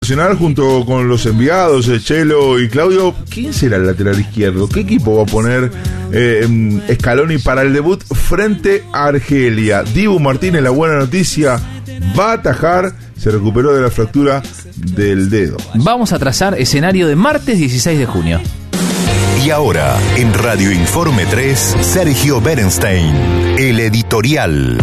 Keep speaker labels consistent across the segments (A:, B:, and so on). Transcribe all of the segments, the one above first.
A: Junto con los enviados, Chelo y Claudio, ¿quién será el lateral izquierdo? ¿Qué equipo va a poner Scaloni para el debut frente a Argelia? Dibu Martínez, la buena noticia, va a atajar, se recuperó de la fractura del dedo.
B: Vamos a trazar escenario de martes 16 de junio.
C: Y ahora, en Radio Informe 3, Sergio Berenstein, el editorial.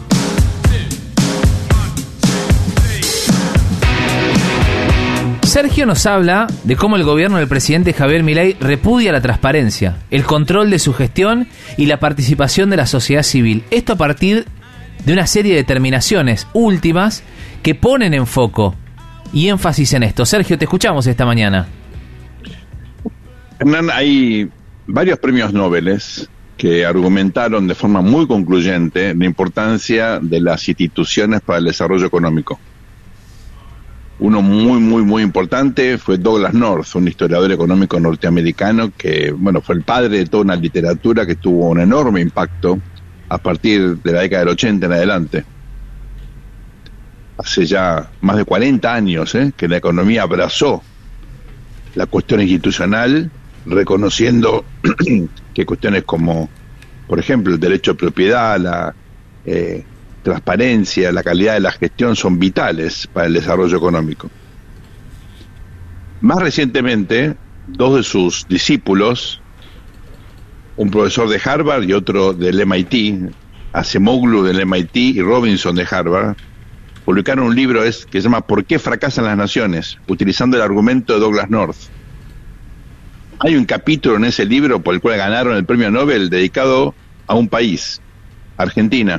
B: Sergio nos habla de cómo el gobierno del presidente Javier Milei repudia la transparencia, el control de su gestión y la participación de la sociedad civil. Esto a partir de una serie de determinaciones últimas que ponen en foco y énfasis en esto. Sergio, te escuchamos esta mañana.
D: Hernán, hay varios premios Nobel que argumentaron de forma muy concluyente la importancia de las instituciones para el desarrollo económico. Uno muy importante fue Douglas North, un historiador económico norteamericano que, bueno, fue el padre de toda una literatura que tuvo un enorme impacto a partir de la década del 80 en adelante. Hace ya más de 40 años que la economía abrazó la cuestión institucional, reconociendo que cuestiones como, por ejemplo, el derecho de propiedad, la transparencia, la calidad de la gestión son vitales para el desarrollo económico. Más recientemente, dos de sus discípulos, un profesor de Harvard y otro del MIT, Acemoglu del MIT y Robinson de Harvard, publicaron un libro que se llama ¿Por qué fracasan las naciones?, utilizando el argumento de Douglas North. Hay un capítulo en ese libro por el cual ganaron el premio Nobel dedicado a un país, Argentina.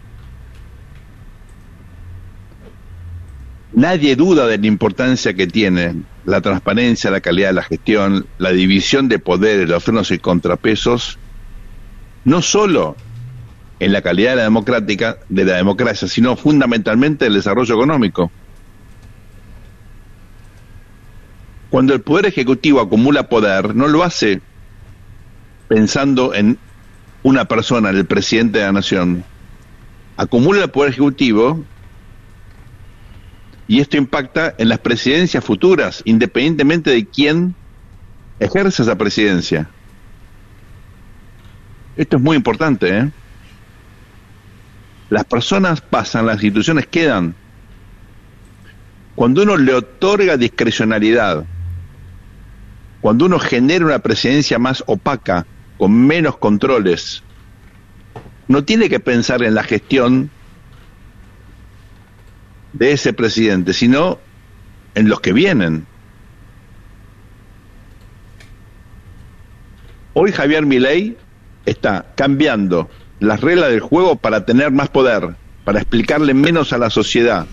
D: Nadie duda de la importancia que tiene la transparencia, la calidad de la gestión, la división de poderes, los frenos y contrapesos, no solo en la calidad de la democracia, sino fundamentalmente el desarrollo económico. Cuando el Poder Ejecutivo acumula poder, no lo hace pensando en una persona, en el presidente de la nación. Acumula el Poder Ejecutivo y esto impacta en las presidencias futuras, independientemente de quién ejerce esa presidencia. Esto es muy importante, Las personas pasan, las instituciones quedan. Cuando uno le otorga discrecionalidad, cuando uno genera una presidencia más opaca, con menos controles, no tiene que pensar en la gestión de ese presidente, sino en los que vienen. Hoy Javier Milei está cambiando las reglas del juego para tener más poder, para explicarle menos a la sociedad,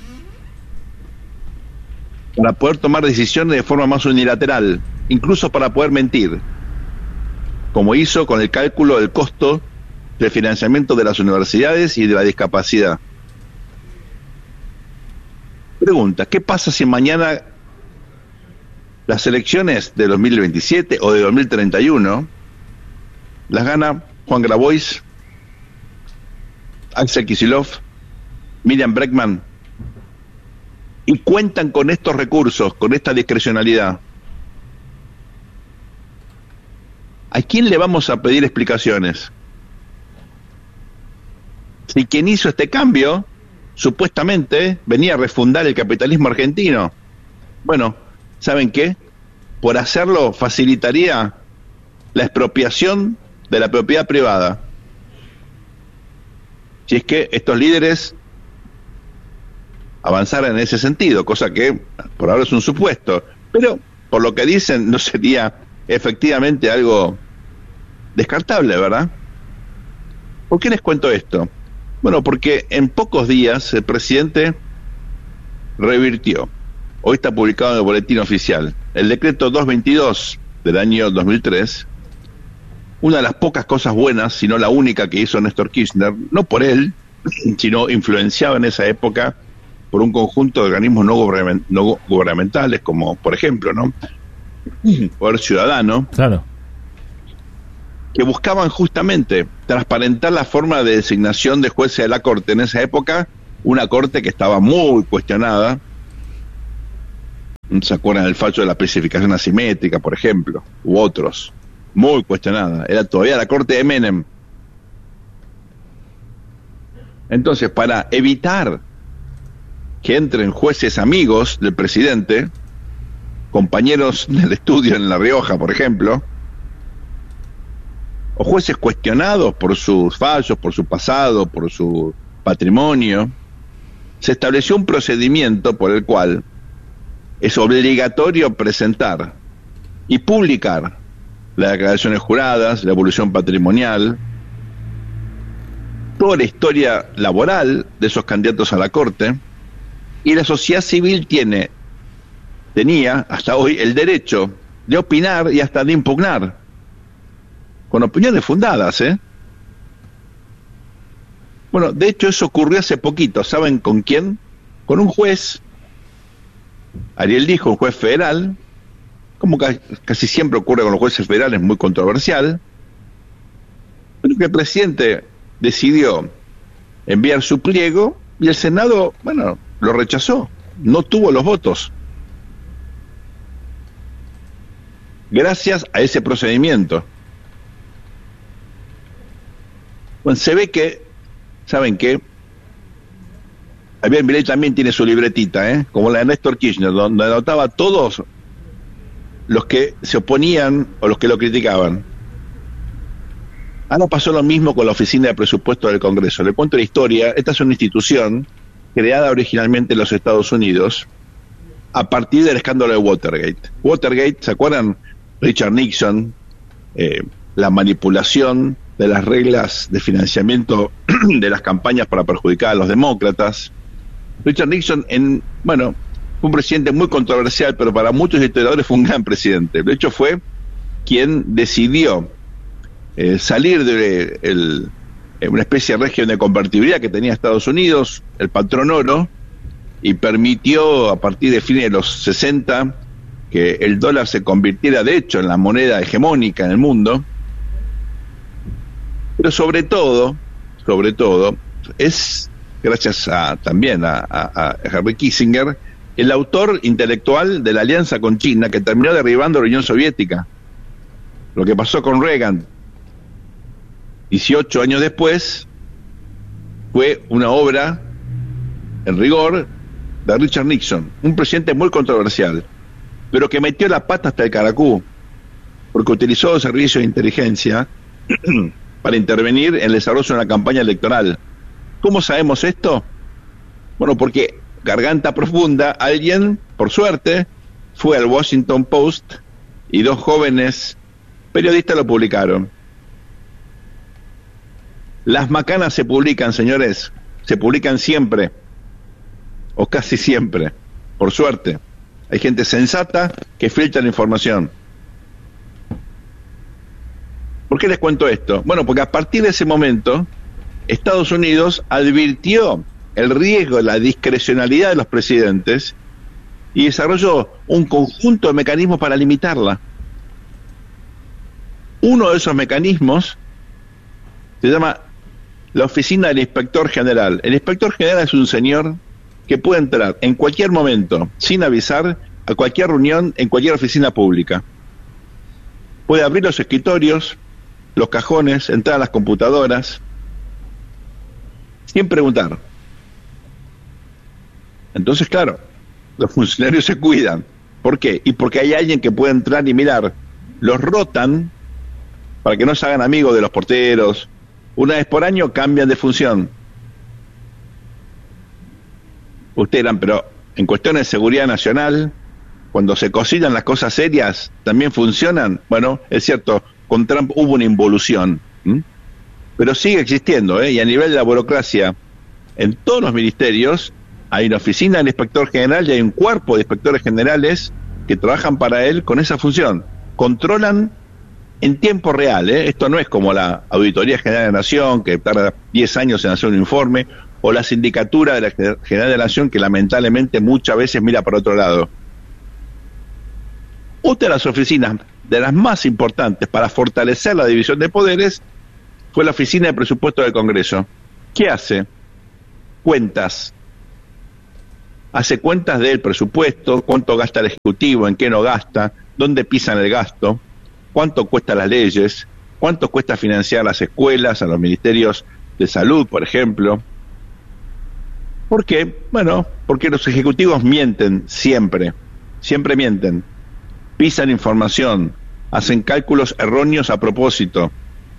D: para poder tomar decisiones de forma más unilateral, incluso para poder mentir, como hizo con el cálculo del costo del financiamiento de las universidades y de la discapacidad. Pregunta, ¿qué pasa si mañana las elecciones de 2027 o de 2031 las gana Juan Grabois, Axel Kicillof, Miriam Bregman, y cuentan con estos recursos, con esta discrecionalidad? ¿A quién le vamos a pedir explicaciones? Si quien hizo este cambio supuestamente venía a refundar el capitalismo argentino. Bueno, ¿saben qué? Por hacerlo facilitaría la expropiación de la propiedad privada. Si es que estos líderes avanzaran en ese sentido, cosa que por ahora es un supuesto, pero por lo que dicen no sería efectivamente algo descartable, ¿verdad? ¿Por qué les cuento esto? Bueno, porque en pocos días el presidente revirtió, hoy está publicado en el boletín oficial, el decreto 222 del año 2003, una de las pocas cosas buenas, si no la única que hizo Néstor Kirchner, no por él, sino influenciado en esa época por un conjunto de organismos no gubernamentales, como por ejemplo, Poder Ciudadano,
B: claro,
D: que buscaban justamente transparentar la forma de designación de jueces de la Corte. En esa época, una Corte que estaba muy cuestionada, ¿Se acuerdan del fallo de la especificación asimétrica, por ejemplo? U otros. Muy cuestionada. Era todavía la corte de Menem. Entonces, para evitar que entren jueces amigos del presidente, compañeros del estudio en La Rioja, por ejemplo, o jueces cuestionados por sus fallos, por su pasado, por su patrimonio, se estableció un procedimiento por el cual es obligatorio presentar y publicar las declaraciones juradas, la evolución patrimonial, toda la historia laboral de esos candidatos a la Corte, y la sociedad civil tenía hasta hoy el derecho de opinar y hasta de impugnar, con opiniones fundadas, Bueno, de hecho eso ocurrió hace poquito, ¿saben con quién? Con un juez, Ariel Dijo, un juez federal, como casi siempre ocurre con los jueces federales, muy controversial, pero que el presidente decidió enviar su pliego y el Senado, bueno, lo rechazó, no tuvo los votos. Gracias a ese procedimiento. Bueno, se ve que, ¿saben qué? Javier Milei también tiene su libretita, como la de Néstor Kirchner, donde anotaba a todos los que se oponían o los que lo criticaban. Ahora pasó lo mismo con la Oficina de Presupuesto del Congreso. Le cuento la historia. Esta es una institución creada originalmente en los Estados Unidos a partir del escándalo de Watergate. Watergate, ¿se acuerdan? Richard Nixon, la manipulación de las reglas de financiamiento de las campañas para perjudicar a los demócratas. Richard Nixon, fue un presidente muy controversial, pero para muchos historiadores fue un gran presidente. De hecho, fue quien decidió salir de una especie de régimen de convertibilidad que tenía Estados Unidos, el patrón oro, y permitió a partir de fines de los 60 que el dólar se convirtiera de hecho en la moneda hegemónica en el mundo. Pero sobre todo, es gracias también a Henry Kissinger, el autor intelectual de la alianza con China que terminó derribando la Unión Soviética. Lo que pasó con Reagan 18 años después fue una obra, en rigor, de Richard Nixon, un presidente muy controversial, pero que metió la pata hasta el caracú, porque utilizó los servicios de inteligencia para intervenir en el desarrollo de una campaña electoral. ¿Cómo sabemos esto? Bueno, porque garganta profunda, alguien, por suerte, fue al Washington Post y 2 jóvenes periodistas lo publicaron. Las macanas se publican, señores, se publican siempre, o casi siempre, por suerte. Hay gente sensata que filtra la información. ¿Por qué les cuento esto? Bueno, porque a partir de ese momento, Estados Unidos advirtió el riesgo de la discrecionalidad de los presidentes y desarrolló un conjunto de mecanismos para limitarla. Uno de esos mecanismos se llama la Oficina del Inspector General. El Inspector General es un señor que puede entrar en cualquier momento, sin avisar, a cualquier reunión, en cualquier oficina pública. Puede abrir los escritorios, los cajones, entrar a las computadoras, sin preguntar. Entonces, claro, los funcionarios se cuidan. ¿Por qué? Y porque hay alguien que puede entrar y mirar. Los rotan para que no se hagan amigos de los porteros. Una vez por año cambian de función. Ustedes dirán, pero en cuestiones de seguridad nacional, cuando se cocinan las cosas serias, ¿también funcionan? Bueno, es cierto, con Trump hubo una involución, pero sigue existiendo, y a nivel de la burocracia, en todos los ministerios, hay una oficina del inspector general y hay un cuerpo de inspectores generales que trabajan para él con esa función. Controlan en tiempo real, esto no es como la Auditoría General de la Nación, que tarda 10 años en hacer un informe, o la Sindicatura de la General de la Nación, que lamentablemente muchas veces mira para otro lado. Otra de las oficinas, de las más importantes para fortalecer la división de poderes, fue la Oficina de Presupuesto del Congreso. ¿Qué hace? Cuentas. hace cuentas del presupuesto, cuánto gasta el Ejecutivo, en qué no gasta, dónde pisan el gasto, cuánto cuestan las leyes, cuánto cuesta financiar las escuelas, a los ministerios de salud, por ejemplo. ¿Por qué? Bueno, porque los ejecutivos mienten siempre mienten, pisan información, hacen cálculos erróneos a propósito,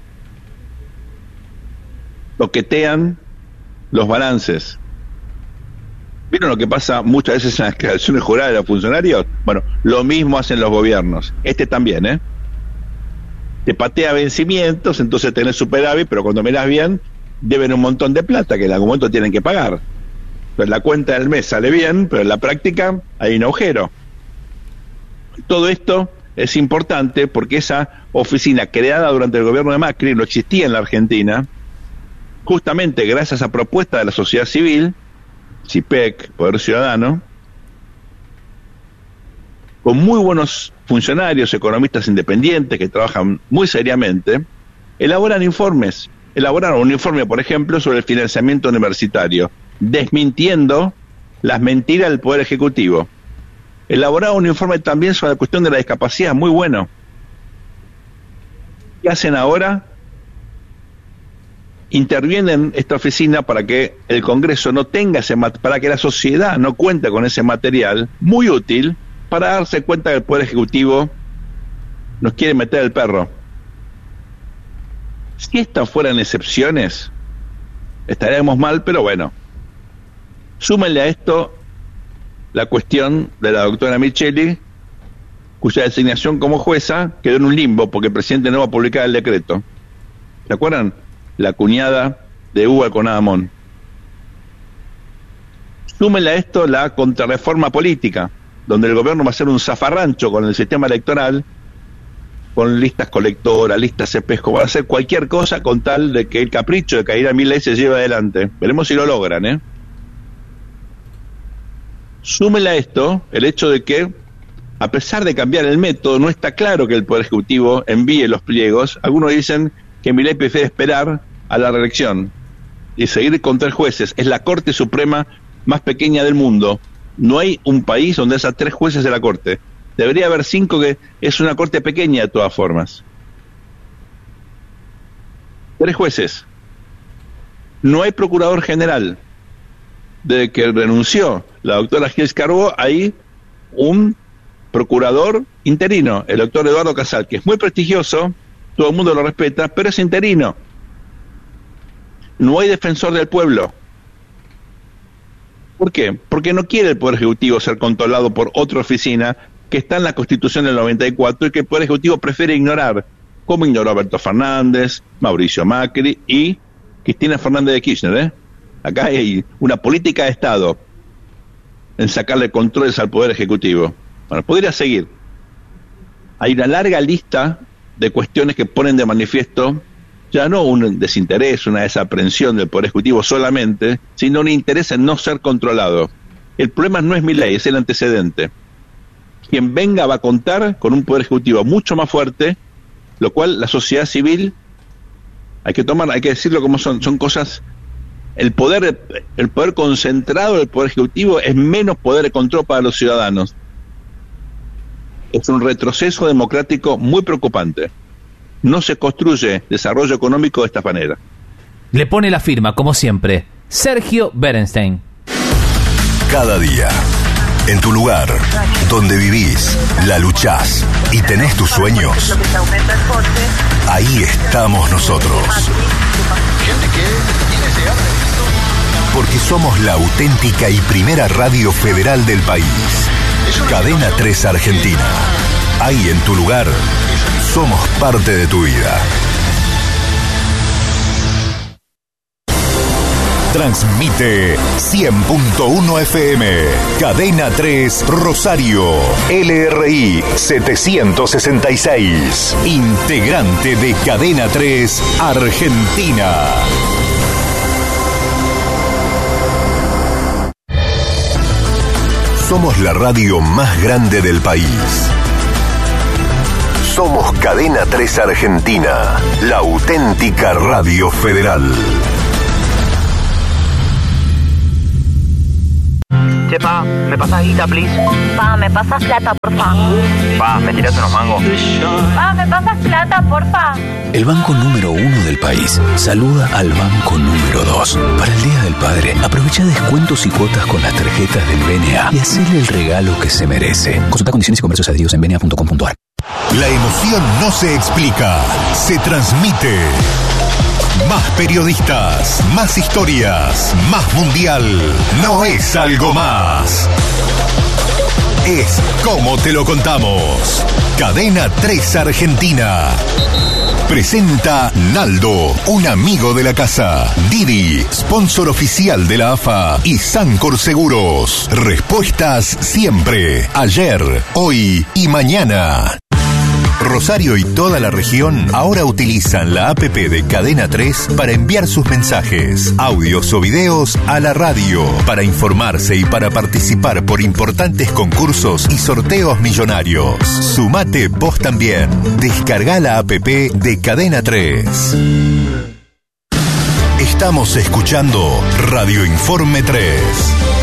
D: toquetean los balances. ¿Vieron lo que pasa muchas veces en las declaraciones juradas de los funcionarios? Bueno, lo mismo hacen los gobiernos. También, ¿eh? Te patea vencimientos, entonces tenés superávit, pero cuando mirás bien, deben un montón de plata que en algún momento tienen que pagar. Entonces la cuenta del mes sale bien, pero en la práctica hay un agujero. Todo esto es importante porque esa oficina creada durante el gobierno de Macri no existía en la Argentina, justamente gracias a propuesta de la sociedad civil, CIPEC, Poder Ciudadano, con muy buenos funcionarios, economistas independientes que trabajan muy seriamente, elaboraron un informe, por ejemplo, sobre el financiamiento universitario, desmintiendo las mentiras del Poder Ejecutivo. Elaboraron un informe también sobre la cuestión de la discapacidad, muy bueno. ¿Qué hacen ahora? Intervienen esta oficina para que el Congreso no tenga para que la sociedad no cuente con ese material muy útil para darse cuenta que el Poder Ejecutivo nos quiere meter el perro. Si estas fueran excepciones, estaríamos mal, pero bueno. Súmenle a esto la cuestión de la doctora Micheli, cuya designación como jueza quedó en un limbo porque el presidente no va a publicar el decreto. ¿Se acuerdan? La cuñada de Hugo Alconadamón. Súmenle a esto la contrarreforma política, donde el gobierno va a hacer un zafarrancho con el sistema electoral, con listas colectoras, listas espejo, va a hacer cualquier cosa con tal de que el capricho de Jair Milei se lleve adelante. Veremos si lo logran, ¿eh? Súmele a esto el hecho de que, a pesar de cambiar el método, no está claro que el Poder Ejecutivo envíe los pliegos. Algunos dicen que Milei prefiere esperar a la reelección y seguir con 3 jueces. Es la Corte Suprema más pequeña del mundo. No hay un país donde haya 3 jueces de la Corte. Debería haber 5, que es una Corte pequeña de todas formas. 3 jueces. No hay procurador general. Desde que renunció la doctora Gils Carbó, hay un procurador interino, el doctor Eduardo Casal, que es muy prestigioso, todo el mundo lo respeta, pero es interino. No hay defensor del pueblo. ¿Por qué? Porque no quiere el Poder Ejecutivo ser controlado por otra oficina que está en la Constitución del 94 y que el Poder Ejecutivo prefiere ignorar, como ignoró Alberto Fernández, Mauricio Macri y Cristina Fernández de Kirchner, ¿eh? Acá hay una política de Estado en sacarle controles al Poder Ejecutivo. Bueno, podría seguir. Hay una larga lista de cuestiones que ponen de manifiesto ya no un desinterés, una desaprensión del Poder Ejecutivo solamente, sino un interés en no ser controlado. El problema no es Milei, es el antecedente. Quien venga va a contar con un Poder Ejecutivo mucho más fuerte, lo cual la sociedad civil, hay que decirlo como son cosas. El poder concentrado del Poder Ejecutivo es menos poder de control para los ciudadanos. Es un retroceso democrático muy preocupante. No se construye desarrollo económico de esta manera.
B: Le pone la firma, como siempre, Sergio Berenstein.
C: Cada día, en tu lugar, donde vivís, la luchás y tenés tus sueños, ahí estamos nosotros. Porque somos la auténtica y primera radio federal del país. Cadena 3 Argentina. Ahí en tu lugar, somos parte de tu vida. Transmite 100.1 FM. Cadena 3 Rosario. LRI 766. Integrante de Cadena 3 Argentina. Somos la radio más grande del país. Somos Cadena 3 Argentina, la auténtica radio federal.
E: Che, Pa, ¿me pasás guita, please?
F: Pa, ¿me pasas plata, porfa?
E: Pa, ¿me tirás unos mangos?
F: Pa, ¿me pasas plata, porfa?
C: El banco número 1 del país saluda al banco número 2. Para el Día del Padre, aprovecha descuentos y cuotas con las tarjetas del BNA y hacele el regalo que se merece. Consulta condiciones y comercios adheridos en bna.com.ar. La emoción no se explica, se transmite. Más periodistas, más historias, más mundial. No es algo más. Es como te lo contamos. Cadena 3 Argentina. Presenta Naldo, un amigo de la casa. Didi, sponsor oficial de la AFA. Y Sancor Seguros. Respuestas siempre. Ayer, hoy y mañana. Rosario y toda la región ahora utilizan la APP de Cadena 3 para enviar sus mensajes, audios o videos a la radio, para informarse y para participar por importantes concursos y sorteos millonarios. Sumate vos también. Descarga la APP de Cadena 3. Estamos escuchando Radio Informe 3.